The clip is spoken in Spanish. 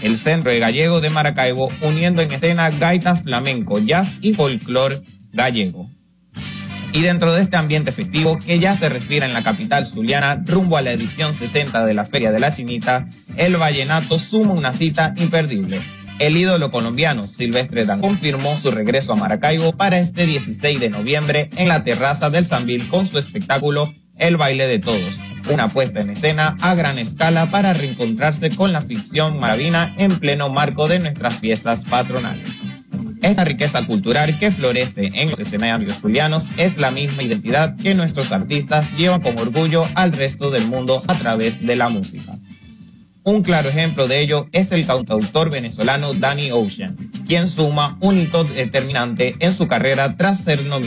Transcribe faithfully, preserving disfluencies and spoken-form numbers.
el Centro de Gallego de Maracaibo, uniendo en escena gaita, flamenco, jazz y folclor gallego. Y dentro de este ambiente festivo que ya se respira en la capital zuliana, rumbo a la edición sesenta de la Feria de la Chinita, el vallenato suma una cita imperdible. El ídolo colombiano Silvestre Dangond confirmó su regreso a Maracaibo para este dieciséis de noviembre en la terraza del Sambil con su espectáculo El Baile de Todos, una puesta en escena a gran escala para reencontrarse con la ficción maravina en pleno marco de nuestras fiestas patronales. Esta riqueza cultural que florece en los escenarios zulianos es la misma identidad que nuestros artistas llevan con orgullo al resto del mundo a través de la música. Un claro ejemplo de ello es el cantautor venezolano Danny Ocean, quien suma un hito determinante en su carrera tras ser nominado